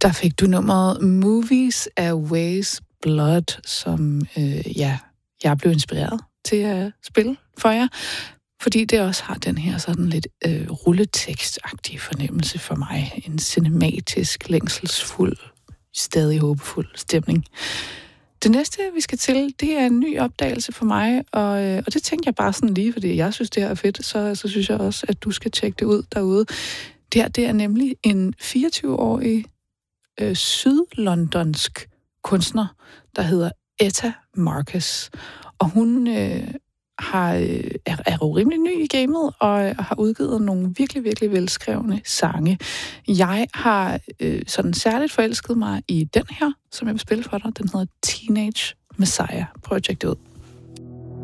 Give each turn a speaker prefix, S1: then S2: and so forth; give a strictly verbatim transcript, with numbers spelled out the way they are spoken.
S1: Der fik du nummeret Movies Always Blood, som øh, ja, jeg blev inspireret til at spille for jer, fordi det også har den her sådan lidt øh, rulletekstagtige fornemmelse for mig. En cinematisk, længselsfuld, stadig håbefuld stemning. Det næste, vi skal til, det er en ny opdagelse for mig, og, øh, og det tænker jeg bare sådan lige, fordi jeg synes, det her er fedt, så, så synes jeg også, at du skal tjekke det ud derude. Det her, det er nemlig en fireogtyve-årig øh, sydlondonsk kunstner, der hedder Etta Marcus. Og hun øh, har, øh, er, er jo rimelig ny i gamet, og øh, har udgivet nogle virkelig, virkelig velskrevne sange. Jeg har øh, sådan særligt forelsket mig i den her, som jeg vil spille for dig. Den hedder Teenage Messiah. Prøv at tjekke det ud.